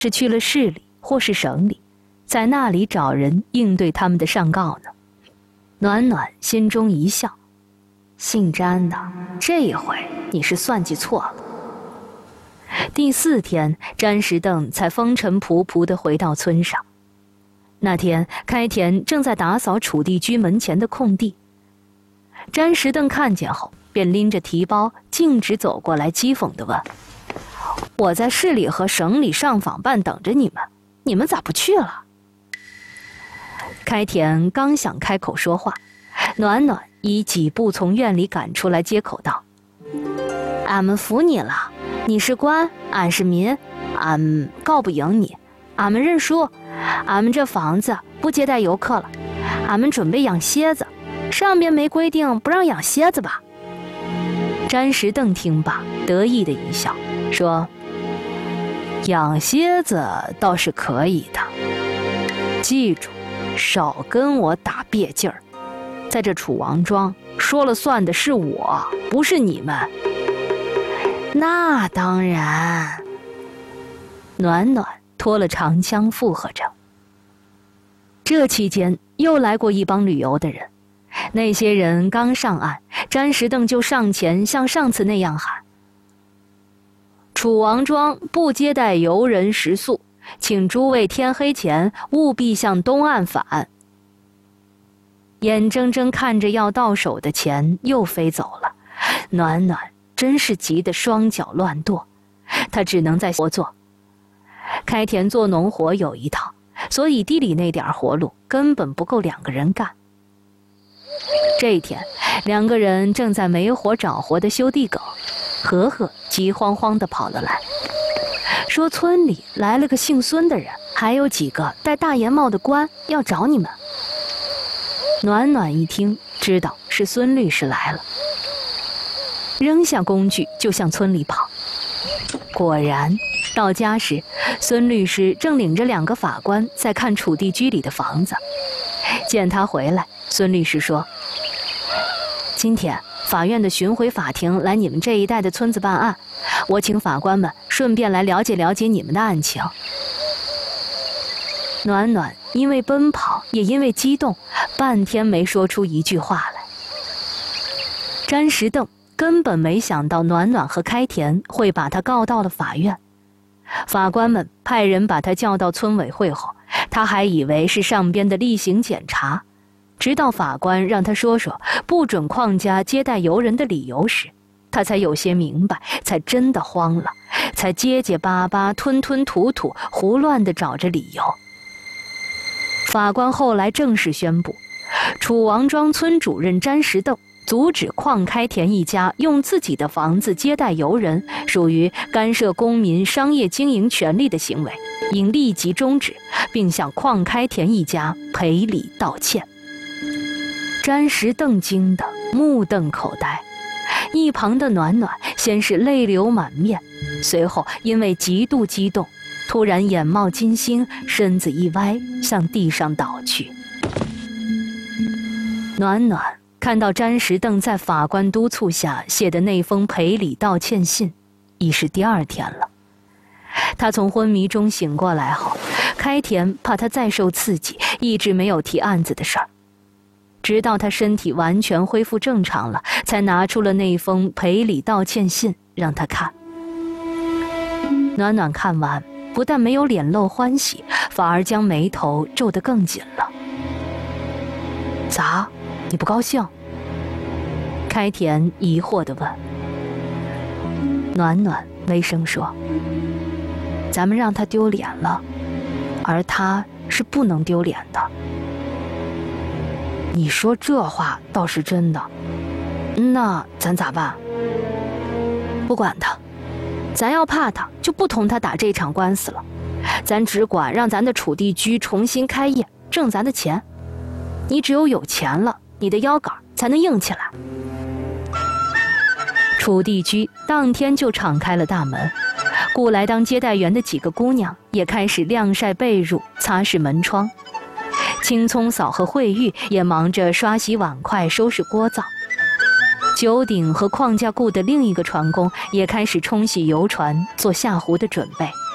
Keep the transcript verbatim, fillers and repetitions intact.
是去了市里或是省里，在那里找人应对他们的上告呢？暖暖心中一笑，姓詹的，这一回你是算计错了。第四天，詹石凳才风尘仆仆地回到村上。那天，开田正在打扫楚地居门前的空地。詹石凳看见后，便拎着提包，径直走过来，讥讽地问：“我在市里和省里上访办等着你们，你们咋不去了？”开田刚想开口说话，暖暖已几步从院里赶出来，接口道：“俺们服你了。你是官，俺是民，俺告不赢你，俺们认输。俺们这房子不接待游客了，俺们准备养蝎子，上边没规定不让养蝎子吧？”詹石凳听罢，得意的一笑，说：“养蝎子倒是可以的，记住，少跟我打别劲儿。在这楚王庄，说了算的是我，不是你们。”那当然。暖暖拖了长枪附和着。这期间又来过一帮旅游的人，那些人刚上岸，詹石凳就上前像上次那样喊：“楚王庄不接待游人食宿，请诸位天黑前务必向东岸返。”眼睁睁看着要到手的钱又飞走了，暖暖真是急得双脚乱跺，他只能在活做。开田做农活有一套，所以地里那点活路根本不够两个人干。这一天，两个人正在没活找活的修地埂，和和急慌慌地跑了来，说村里来了个姓孙的人，还有几个戴大檐帽的官要找你们。暖暖一听，知道是孙律师来了，扔下工具就向村里跑。果然，到家时，孙律师正领着两个法官在看楚地居里的房子。见他回来，孙律师说：“今天法院的巡回法庭来你们这一带的村子办案，我请法官们顺便来了解了解你们的案情。”暖暖因为奔跑，也因为激动，半天没说出一句话来。詹石凳根本没想到暖暖和开田会把他告到了法院。法官们派人把他叫到村委会后，他还以为是上边的例行检查，直到法官让他说说不准邝家接待游人的理由时，他才有些明白，才真的慌了，才结结巴巴、吞吞吐吐、胡乱地找着理由。法官后来正式宣布，楚王庄村主任詹石凳阻止邝开田一家用自己的房子接待游人，属于干涉公民商业经营权利的行为，应立即终止，并向邝开田一家赔礼道歉。詹石凳惊得目瞪口呆，一旁的暖暖先是泪流满面，随后因为极度激动，突然眼冒金星，身子一歪，向地上倒去。暖暖看到詹石凳在法官督促下写的那封赔礼道歉信，已是第二天了。他从昏迷中醒过来后，开田怕他再受刺激，一直没有提案子的事儿。直到他身体完全恢复正常了，才拿出了那封赔礼道歉信让他看。暖暖看完，不但没有脸露欢喜，反而将眉头皱得更紧了。咋？你不高兴？开田疑惑地问。暖暖微声说：“咱们让他丢脸了，而他是不能丢脸的。”你说这话倒是真的，那咱咋办？不管他，咱要怕他，就不同他打这场官司了。咱只管让咱的楚地居重新开业，挣咱的钱。你只有有钱了，你的腰杆才能硬起来。楚地居当天就敞开了大门，雇来当接待员的几个姑娘也开始晾晒被褥、擦拭门窗。青葱嫂和慧玉也忙着刷洗碗筷、收拾锅灶。九鼎和邝家雇的另一个船工也开始冲洗游船，做下湖的准备。